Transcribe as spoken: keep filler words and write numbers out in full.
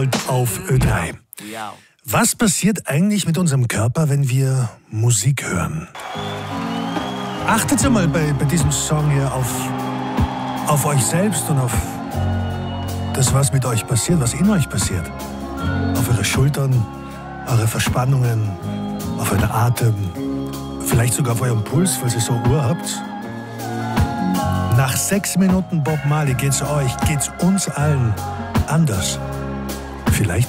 Auf Ö drei. Was passiert eigentlich mit unserem Körper, wenn wir Musik hören? Achtet mal bei, bei diesem Song hier auf, auf euch selbst und auf das, was mit euch passiert, was in euch passiert. Auf eure Schultern, eure Verspannungen, auf euren Atem, vielleicht sogar auf euren Puls, falls ihr so eine Uhr habt. Nach sechs Minuten Bob Marley geht's euch, geht's uns allen anders. Vielleicht